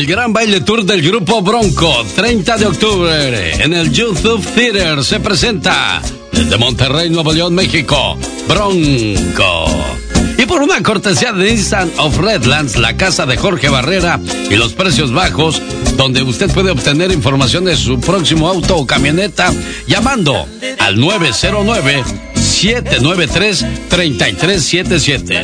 El gran baile tour del Grupo Bronco, 30 de octubre, en el YouTube Theater, se presenta desde Monterrey, Nuevo León, México, Bronco. Y por una cortesía de Nissan of Redlands, la casa de Jorge Barrera y los precios bajos, donde usted puede obtener información de su próximo auto o camioneta, llamando al 909-793-3377.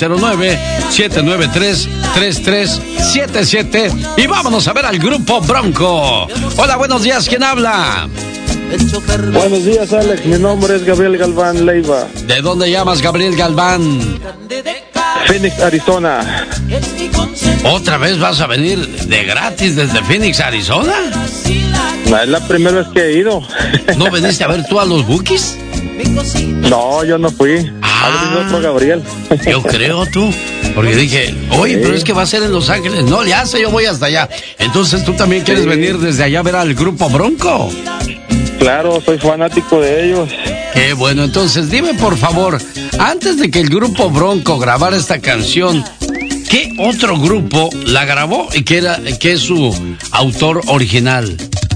909-793-3377. Y vámonos a ver al Grupo Bronco. Hola, buenos días, ¿quién habla? Buenos días, Alex, mi nombre es Gabriel Galván Leiva. ¿De dónde llamas, Gabriel Galván? Phoenix, Arizona. ¿Otra vez vas a venir de gratis desde Phoenix, Arizona? Es la primera vez que he ido. ¿No veniste a ver tú a los Bukis? No, yo no fui. Ha venido otro Gabriel. Yo creo tú. Porque dije, oye, pero es que va a ser en Los Ángeles. No, ya sé, yo voy hasta allá. Entonces, ¿tú también quieres venir desde allá a ver al Grupo Bronco? Claro, soy fanático de ellos. Qué bueno, entonces dime por favor, antes de que el Grupo Bronco grabara esta canción, ¿qué otro grupo la grabó y qué es su autor original?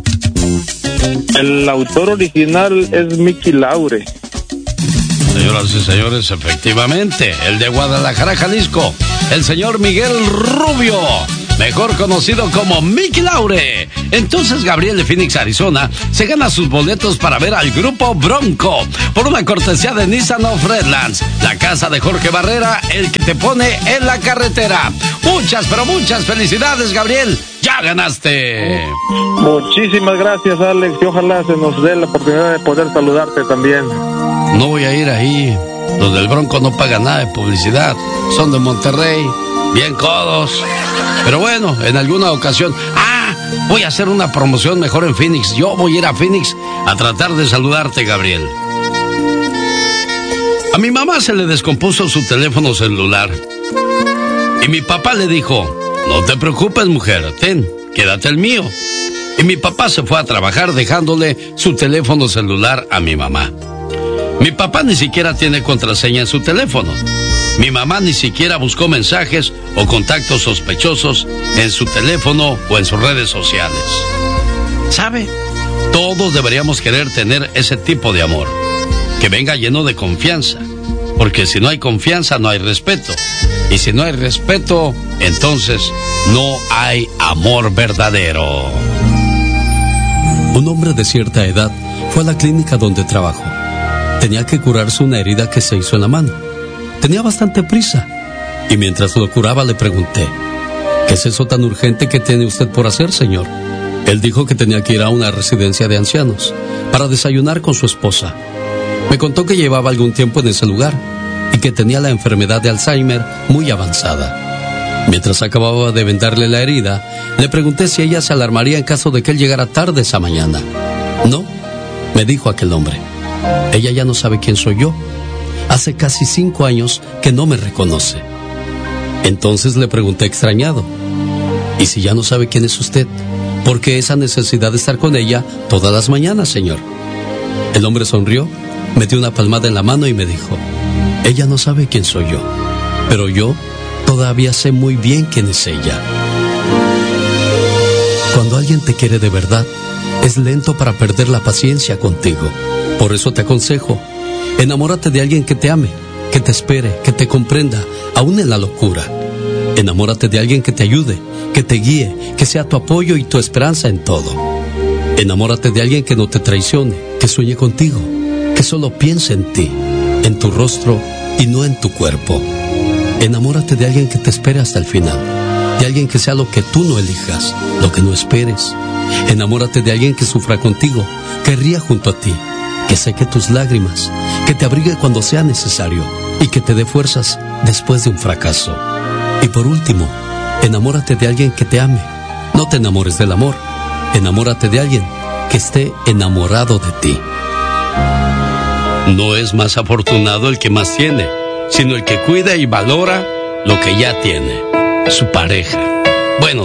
El autor original es Mickey Laure. Señoras y señores, efectivamente, el de Guadalajara, Jalisco, el señor Miguel Rubio, mejor conocido como Mickey Laure. Entonces Gabriel de Phoenix, Arizona, se gana sus boletos para ver al Grupo Bronco por una cortesía de Nissan of Redlands, la casa de Jorge Barrera, el que te pone en la carretera. Muchas, pero muchas felicidades, Gabriel. ¡Ya ganaste! Muchísimas gracias, Alex, y ojalá se nos dé la oportunidad de poder saludarte también. No voy a ir ahí. Los del Bronco no pagan nada de publicidad. Son de Monterrey, bien codos. Pero bueno, en alguna ocasión... voy a hacer una promoción mejor en Phoenix. Yo voy a ir a Phoenix a tratar de saludarte, Gabriel. A mi mamá se le descompuso su teléfono celular. Y mi papá le dijo, no te preocupes, mujer, quédate el mío. Y mi papá se fue a trabajar dejándole su teléfono celular a mi mamá. Mi papá ni siquiera tiene contraseña en su teléfono. Mi mamá ni siquiera buscó mensajes o contactos sospechosos en su teléfono o en sus redes sociales. ¿Sabe? Todos deberíamos querer tener ese tipo de amor, que venga lleno de confianza, porque si no hay confianza no hay respeto, y si no hay respeto, entonces no hay amor verdadero. Un hombre de cierta edad fue a la clínica donde trabajó. Tenía que curarse una herida que se hizo en la mano. Tenía bastante prisa, y mientras lo curaba le pregunté, ¿qué es eso tan urgente que tiene usted por hacer, señor? Él dijo que tenía que ir a una residencia de ancianos para desayunar con su esposa. Me contó que llevaba algún tiempo en ese lugar y que tenía la enfermedad de Alzheimer muy avanzada. Mientras acababa de vendarle la herida, le pregunté si ella se alarmaría en caso de que él llegara tarde esa mañana. No, me dijo aquel hombre, ella ya no sabe quién soy yo. Hace casi 5 años que no me reconoce. Entonces le pregunté extrañado, ¿y si ya no sabe quién es usted? ¿Por qué esa necesidad de estar con ella todas las mañanas, señor? El hombre sonrió, me dio una palmada en la mano y me dijo, ella no sabe quién soy yo, pero yo todavía sé muy bien quién es ella. Cuando alguien te quiere de verdad, es lento para perder la paciencia contigo. Por eso te aconsejo, enamórate de alguien que te ame, que te espere, que te comprenda, aún en la locura. Enamórate de alguien que te ayude, que te guíe, que sea tu apoyo y tu esperanza en todo. Enamórate de alguien que no te traicione, que sueñe contigo, que solo piense en ti, en tu rostro y no en tu cuerpo. Enamórate de alguien que te espere hasta el final, de alguien que sea lo que tú no elijas, lo que no esperes. Enamórate de alguien que sufra contigo, que ría junto a ti, que seque tus lágrimas, que te abrigue cuando sea necesario y que te dé fuerzas después de un fracaso. Y por último, enamórate de alguien que te ame. No te enamores del amor, enamórate de alguien que esté enamorado de ti. No es más afortunado el que más tiene, sino el que cuida y valora lo que ya tiene, su pareja. Bueno,